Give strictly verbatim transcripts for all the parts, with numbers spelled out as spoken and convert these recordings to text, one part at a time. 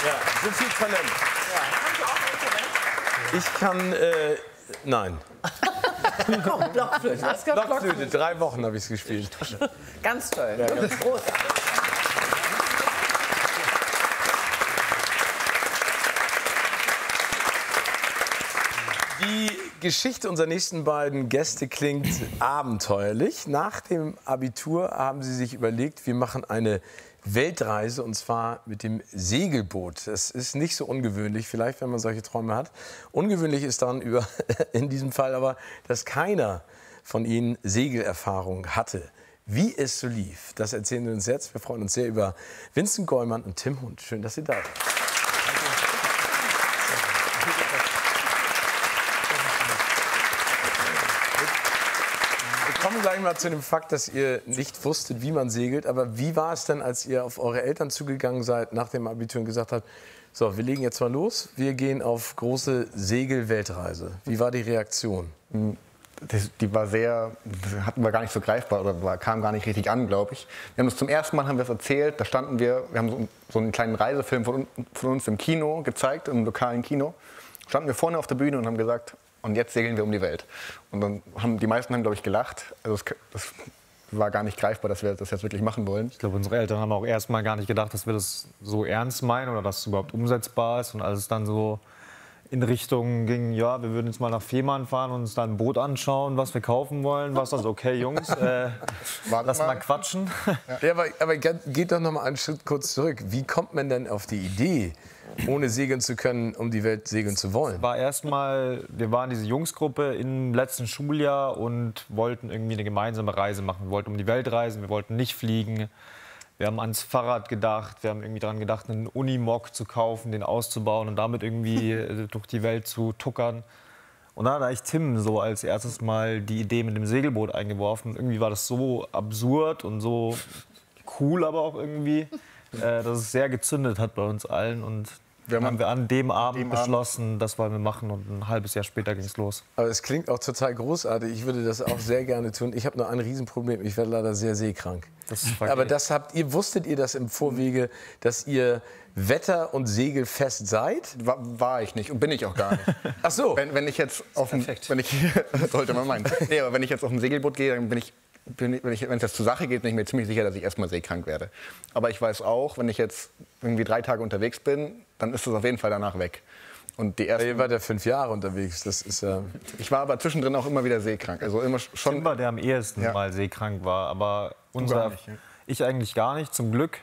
Ja, so viel Talent. Ja. Kannst du auch Instrument? Ich kann, äh, nein. Komm, Blockflöte. Hast du Blockflöte, drei Wochen habe ich es gespielt. Ganz toll. Ja, ganz großartig. Die Geschichte unserer nächsten beiden Gäste klingt abenteuerlich. Nach dem Abitur haben sie sich überlegt, wir machen eine Weltreise, und zwar mit dem Segelboot. Das ist nicht so ungewöhnlich, vielleicht, wenn man solche Träume hat. Ungewöhnlich ist dann über, in diesem Fall aber, dass keiner von ihnen Segelerfahrung hatte. Wie es so lief, das erzählen wir uns jetzt. Wir freuen uns sehr über Vincent Gollmann und Tim Hund. Schön, dass Sie da sind. Wir kommen gleich mal zu dem Fakt, dass ihr nicht wusstet, wie man segelt. Aber wie war es denn, als ihr auf eure Eltern zugegangen seid nach dem Abitur und gesagt habt, so, wir legen jetzt mal los, wir gehen auf große Segel-Weltreise. Wie war die Reaktion? Das, die war sehr, hatten wir gar nicht so greifbar oder war, kam gar nicht richtig an, glaube ich. Wir haben das zum ersten Mal haben wir es erzählt, da standen wir, wir haben so, so einen kleinen Reisefilm von, von uns im Kino gezeigt, im lokalen Kino. Standen wir vorne auf der Bühne und haben gesagt, und jetzt segeln wir um die Welt. Und dann haben die meisten haben, glaube ich, gelacht. Also das, das war gar nicht greifbar, dass wir das jetzt wirklich machen wollen. Ich glaube, unsere Eltern haben auch erst mal gar nicht gedacht, dass wir das so ernst meinen oder dass es überhaupt umsetzbar ist. Und als es dann so in Richtung ging, ja, wir würden jetzt mal nach Fehmarn fahren und uns da ein Boot anschauen, was wir kaufen wollen, war es also okay, Jungs, äh, lass mal quatschen. Ja, aber, aber geht doch noch mal einen Schritt kurz zurück. Wie kommt man denn auf die Idee, ohne segeln zu können, um die Welt segeln zu wollen? War erstmal, wir waren diese Jungsgruppe im letzten Schuljahr und wollten irgendwie eine gemeinsame Reise machen. Wir wollten um die Welt reisen, wir wollten nicht fliegen. Wir haben ans Fahrrad gedacht, wir haben irgendwie daran gedacht, einen Unimog zu kaufen, den auszubauen und damit irgendwie durch die Welt zu tuckern. Und dann hat eigentlich Tim so als erstes mal die Idee mit dem Segelboot eingeworfen. Irgendwie war das so absurd und so cool aber auch irgendwie, äh, dass es sehr gezündet hat bei uns allen. Und dann haben wir an dem Abend beschlossen, das wollen wir machen, und ein halbes Jahr später ging es los. Aber es klingt auch total großartig. Ich würde das auch sehr gerne tun. Ich habe nur ein Riesenproblem. Ich werde leider sehr seekrank. Das Aber das habt ihr, wusstet ihr das im Vorwege, dass ihr wetter- und segelfest seid? War, war ich nicht und bin ich auch gar nicht. Ach so. Wenn, wenn ich jetzt auf dem, wenn ich, sollte man meinen. Nee, aber wenn ich jetzt auf dem Segelboot gehe, dann bin ich, bin ich, wenn ich, wenn es jetzt zur Sache geht, bin ich mir ziemlich sicher, dass ich erstmal seekrank werde. Aber ich weiß auch, wenn ich jetzt irgendwie drei Tage unterwegs bin, dann ist das auf jeden Fall danach weg. Und die ersten, ihr wart ja fünf Jahre unterwegs. Das ist ja. Ich war aber zwischendrin auch immer wieder seekrank. Also immer schon. Tim war der am ehesten Ja. mal seekrank war, aber unser, gar nicht, ja. ich eigentlich gar nicht, zum Glück.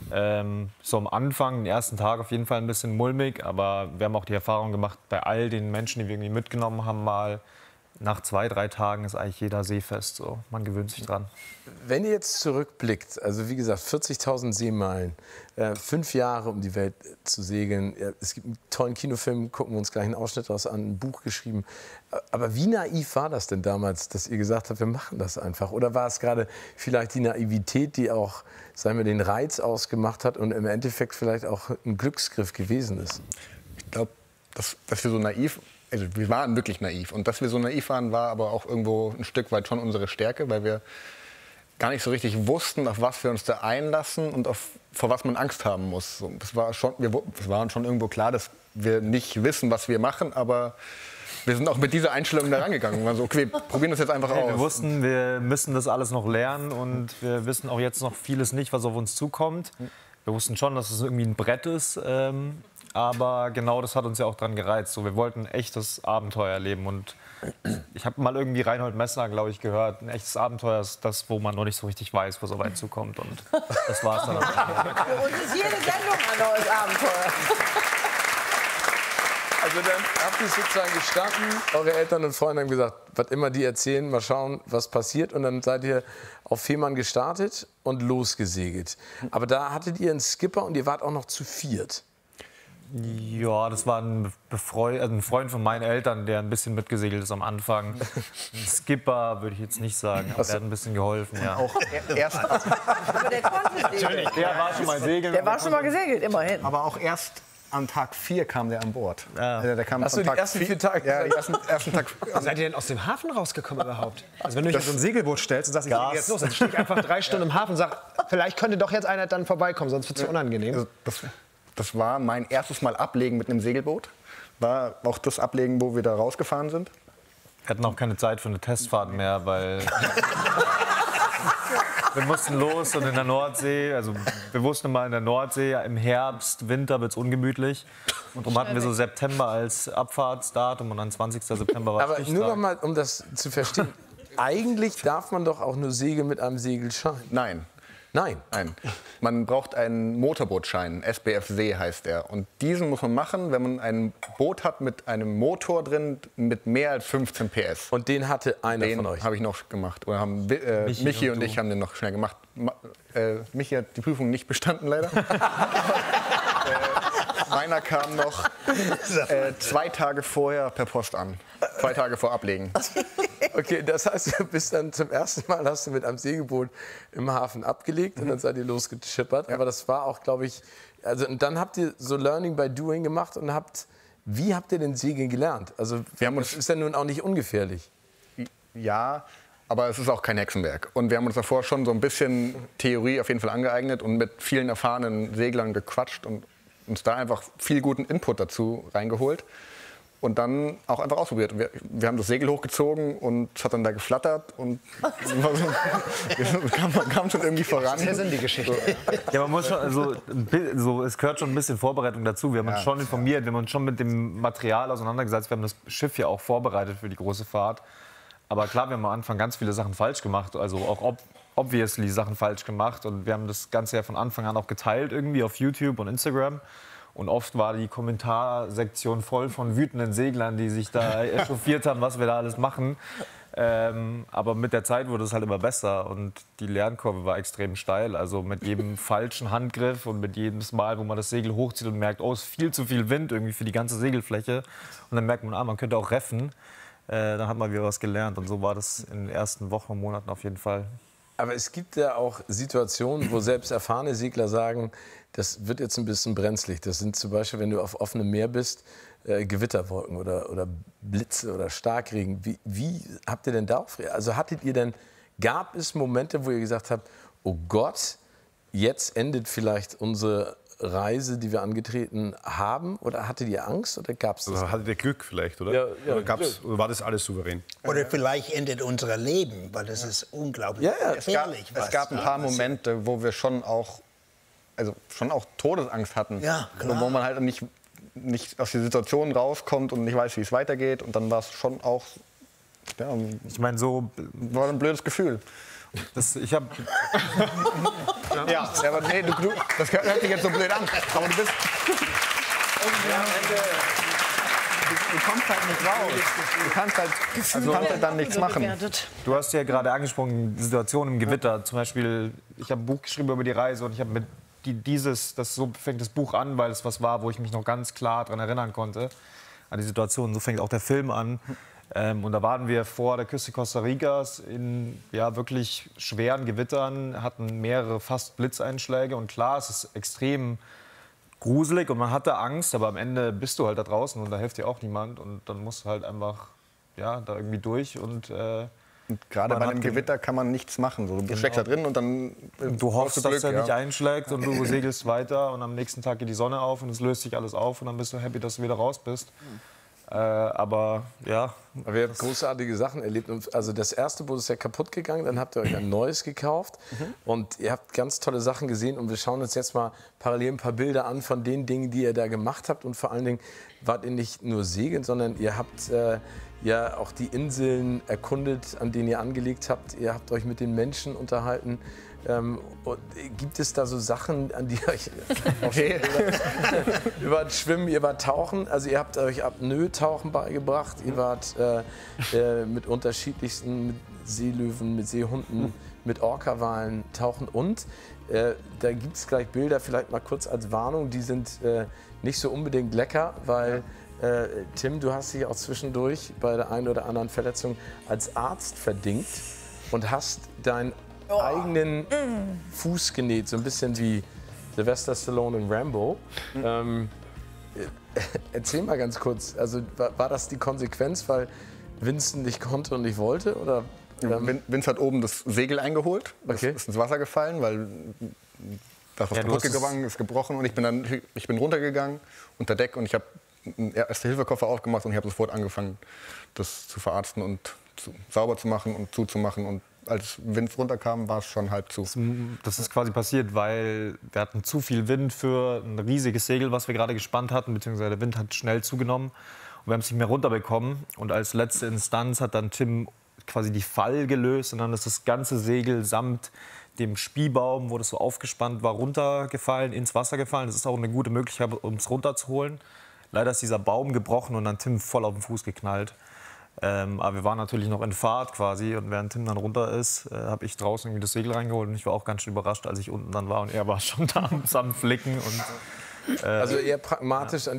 Ähm, so am Anfang, den ersten Tag auf jeden Fall ein bisschen mulmig, aber wir haben auch die Erfahrung gemacht, bei all den Menschen, die wir irgendwie mitgenommen haben, mal nach zwei, drei Tagen ist eigentlich jeder seefest. So. Man gewöhnt sich dran. Wenn ihr jetzt zurückblickt, also wie gesagt, vierzigtausend Seemeilen, äh, fünf Jahre um die Welt zu segeln. Ja, es gibt einen tollen Kinofilm, gucken wir uns gleich einen Ausschnitt daraus an, ein Buch geschrieben. Aber wie naiv war das denn damals, dass ihr gesagt habt, wir machen das einfach? Oder war es gerade vielleicht die Naivität, die auch, sagen wir, den Reiz ausgemacht hat und im Endeffekt vielleicht auch ein Glücksgriff gewesen ist? Ich glaube, dass, dass wir so naiv, also wir waren wirklich naiv. Und dass wir so naiv waren, war aber auch irgendwo ein Stück weit schon unsere Stärke, weil wir gar nicht so richtig wussten, auf was wir uns da einlassen und auf, vor was man Angst haben muss. So, das war schon, wir, es war uns schon irgendwo klar, dass wir nicht wissen, was wir machen, aber wir sind auch mit dieser Einstellung da rangegangen. Wir waren so, okay, wir probieren das jetzt einfach Hey, aus. wir wussten, wir müssen das alles noch lernen und wir wissen auch jetzt noch vieles nicht, was auf uns zukommt. Wir wussten schon, dass es irgendwie ein Brett ist, ähm, aber genau das hat uns ja auch dran gereizt. So, wir wollten ein echtes Abenteuer erleben und ich habe mal irgendwie Reinhold Messner, glaube ich, gehört, ein echtes Abenteuer ist das, wo man noch nicht so richtig weiß, was auf einen zukommt, und das war es dann auch. Für uns ist jede Sendung ein neues Abenteuer. Also dann habt ihr es sozusagen gestanden, eure Eltern und Freunde haben gesagt, was immer die erzählen, mal schauen, was passiert. Und dann seid ihr auf Fehmarn gestartet und losgesegelt. Aber da hattet ihr einen Skipper und ihr wart auch noch zu viert. Ja, das war ein, Befreu also ein Freund von meinen Eltern, der ein bisschen mitgesegelt ist am Anfang. Ein Skipper würde ich jetzt nicht sagen, aber der hat ein bisschen geholfen. Ja. Auch erst, Aber der konnte segeln. Der war schon mal segeln. Der war schon mal gesegelt, immerhin. aber auch erst am Tag vier kam der an Bord. Ja. Also der kam Ach so, am die Tag ersten vier Tage. Ja, die ersten, ersten Tag. Seid ihr denn aus dem Hafen rausgekommen überhaupt? Also wenn du dich auf so ein Segelboot stellst und sagst, ich Gas. gehe jetzt los, dann stehe ich einfach drei Stunden im Hafen und sag, vielleicht könnte doch jetzt einer dann vorbeikommen, sonst wird es zu unangenehm. Also das, das war mein erstes Mal Ablegen mit einem Segelboot. War auch das Ablegen, wo wir da rausgefahren sind. Wir hatten auch keine Zeit für eine Testfahrt mehr, weil wir mussten los und in der Nordsee, also wir wussten mal in der Nordsee, im Herbst, Winter wird es ungemütlich. Und darum hatten wir so September als Abfahrtsdatum und dann zwanzigster September war Aber Stichtag. nur noch mal, um das zu verstehen. Eigentlich darf man doch auch nur segeln mit einem Segelschein. Nein. Nein. Nein. Man braucht einen Motorbootschein, S B F See heißt der. Und diesen muss man machen, wenn man ein Boot hat mit einem Motor drin mit mehr als fünfzehn P S. Und den hatte einer Den von euch. habe ich noch gemacht. Oder haben, äh, Michi Michi, und und, du. ich haben den noch schnell gemacht. Ma äh, Michi hat die Prüfung nicht bestanden, leider. äh, meiner kam noch äh, zwei Tage vorher per Post an. Zwei Tage vor Ablegen. Okay, das heißt, du bist dann zum ersten Mal hast du mit einem Segelboot im Hafen abgelegt und dann seid ihr losgeschippert. Aber das war auch, glaube ich, also und dann habt ihr so Learning by Doing gemacht und habt, wie habt ihr denn Segeln gelernt? Also Wir haben uns- das ist ja nun auch nicht ungefährlich. Ja, aber es ist auch kein Hexenwerk. Und wir haben uns davor schon so ein bisschen Theorie auf jeden Fall angeeignet und mit vielen erfahrenen Seglern gequatscht und uns da einfach viel guten Input dazu reingeholt. Und dann auch einfach ausprobiert. Wir, wir haben das Segel hochgezogen und es hat dann da geflattert und kam, kam schon irgendwie voran. Das sind die Geschichte. Ja, man muss schon, also, ein bi- so, es gehört schon ein bisschen Vorbereitung dazu. Wir haben uns schon informiert, wir haben uns schon mit dem Material auseinandergesetzt. Wir haben das Schiff ja auch vorbereitet für die große Fahrt. Aber klar, wir haben am Anfang ganz viele Sachen falsch gemacht. Also auch ob, obviously Sachen falsch gemacht. Und wir haben das Ganze ja von Anfang an auch geteilt irgendwie auf YouTube und Instagram. Und oft war die Kommentarsektion voll von wütenden Seglern, die sich da echauffiert haben, was wir da alles machen. Ähm, aber mit der Zeit wurde es halt immer besser und die Lernkurve war extrem steil. Also mit jedem falschen Handgriff und mit jedem Mal, wo man das Segel hochzieht und merkt, oh, es ist viel zu viel Wind irgendwie für die ganze Segelfläche. Und dann merkt man, ah, man könnte auch reffen. Äh, dann hat man wieder was gelernt. Und so war das in den ersten Wochen und Monaten auf jeden Fall. Aber es gibt ja auch Situationen, wo selbst erfahrene Segler sagen, das wird jetzt ein bisschen brenzlig. Das sind zum Beispiel, wenn du auf offenem Meer bist, äh, Gewitterwolken oder, oder Blitze oder Starkregen. Wie, wie habt ihr denn darauf reagiert? Also hattet ihr denn, gab es Momente, wo ihr gesagt habt, oh Gott, jetzt endet vielleicht unsere Reise, die wir angetreten haben? Oder hattet ihr Angst oder gab es das? Also hattet ihr Glück vielleicht, oder? Ja, ja, oder, gab's, oder war das alles souverän? Oder vielleicht endet unser Leben, weil das ist unglaublich Ja, ja, es Es gab, gefährlich. es was gab ein da paar passiert. Momente, wo wir schon auch, also schon auch Todesangst hatten. Ja, klar. Wo man halt nicht, nicht aus der Situation rauskommt und nicht weiß, wie es weitergeht. Und dann war es schon auch, ja, Ich meine, so, war ein blödes Gefühl. das, ich habe Ja, ja aber nee, du, du, das hört sich jetzt so blöd an. Aber du bist. Du kommst halt nicht raus. Du kannst halt, also, du kannst halt dann nichts machen. Du hast ja gerade angesprochen, die Situation im Gewitter. Zum Beispiel, ich habe ein Buch geschrieben über die Reise und ich habe mit die, dieses, das so fängt das Buch an, weil es was war, wo ich mich noch ganz klar daran erinnern konnte, an die Situation. So fängt auch der Film an. Ähm, und da waren wir vor der Küste Costa Ricas in ja, wirklich schweren Gewittern, hatten mehrere fast Blitzeinschläge. Und klar, es ist extrem gruselig und man hatte Angst, aber am Ende bist du halt da draußen und da hilft dir auch niemand. Und dann musst du halt einfach ja, da irgendwie durch und äh, Gerade Man bei hat einem ge- Gewitter kann man nichts machen. So, du steckst da drin und dann. äh, du hoffst, brauchst du dass Glück, er nicht ja. einschlägt und du segelst weiter und am nächsten Tag geht die Sonne auf und es löst sich alles auf und dann bist du happy, dass du wieder raus bist. Äh, aber ja, Aber ihr habt großartige Sachen erlebt. Und also das erste Boot ist ja kaputt gegangen, dann habt ihr euch ein neues gekauft. Und ihr habt ganz tolle Sachen gesehen. Und wir schauen uns jetzt mal parallel ein paar Bilder an von den Dingen, die ihr da gemacht habt. Und vor allen Dingen wart ihr nicht nur segeln, sondern ihr habt äh, ja auch die Inseln erkundet, an denen ihr angelegt habt. Ihr habt euch mit den Menschen unterhalten. Ähm, und gibt es da so Sachen, an die euch Okay. ihr wart schwimmen, ihr wart tauchen, also ihr habt euch Apnoe-Tauchen beigebracht, ihr wart äh, äh, mit unterschiedlichsten, mit Seelöwen, mit Seehunden, mit Orcawalen tauchen und äh, da gibt es gleich Bilder, vielleicht mal kurz als Warnung, die sind äh, nicht so unbedingt lecker, weil äh, Tim, du hast dich auch zwischendurch bei der einen oder anderen Verletzung als Arzt verdingt und hast deinen eigenen Fuß genäht, so ein bisschen wie Sylvester Stallone in Rambo. Ähm, äh, erzähl mal ganz kurz, also war, war das die Konsequenz, weil Vincent nicht konnte und nicht wollte? Oder, ähm, Vin- Vince hat oben das Segel eingeholt. Das Okay. ist ins Wasser gefallen, weil das auf Ja, der du Brücke hast es- gegangen, ist gebrochen und ich bin dann ich bin runtergegangen unter Deck und ich habe einen Erste-Hilfe-Koffer aufgemacht und ich habe sofort angefangen, das zu verarzten und zu, sauber zu machen und zuzumachen. Und als Wind runterkam, war es schon halb zu. Das ist quasi passiert, weil wir hatten zu viel Wind für ein riesiges Segel, was wir gerade gespannt hatten, beziehungsweise der Wind hat schnell zugenommen und wir haben es nicht mehr runterbekommen. Und als letzte Instanz hat dann Tim quasi die Fall gelöst und dann ist das ganze Segel samt dem Spiebaum, wo das so aufgespannt war, runtergefallen, ins Wasser gefallen. Das ist auch eine gute Möglichkeit, um es runterzuholen. Leider ist dieser Baum gebrochen und dann Tim voll auf den Fuß geknallt. Ähm, aber wir waren natürlich noch in Fahrt quasi und während Tim dann runter ist, äh, habe ich draußen irgendwie das Segel reingeholt und ich war auch ganz schön überrascht, als ich unten dann war und er war schon da am Flicken. Und, äh, Also eher pragmatisch an